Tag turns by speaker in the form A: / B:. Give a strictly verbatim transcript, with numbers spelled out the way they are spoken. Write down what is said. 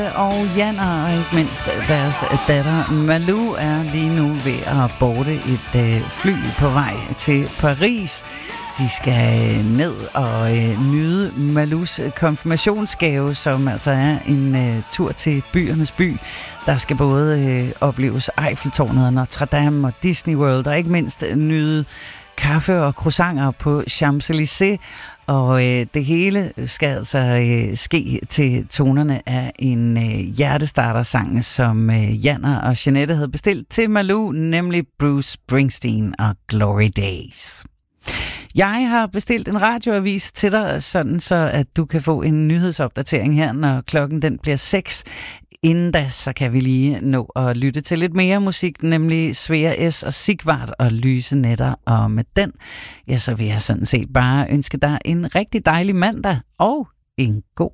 A: Og Janner, og ikke mindst deres datter Malou, er lige nu ved at boarde et øh, fly på vej til Paris. De skal ned og øh, nyde Malous konfirmationsgave, som altså er en øh, tur til byernes by. Der skal både øh, opleves Eiffeltårnet og Notre Dame og Disney World, og ikke mindst nyde kaffe og croissanter på Champs-Élysées. Og øh, det hele skal altså øh, ske til tonerne af en øh, hjertestartersang, som øh, Janner og Jeanette havde bestilt til Malou, nemlig Bruce Springsteen og Glory Days. Jeg har bestilt en radioavis til dig, sådan så at du kan få en nyhedsopdatering her, når klokken den bliver seks. Inden da, så kan vi lige nå at lytte til lidt mere musik, nemlig Svea S. og Sigvart og Lyse Nætter. Og med den, ja, så vil jeg sådan set bare ønske dig en rigtig dejlig mandag og en god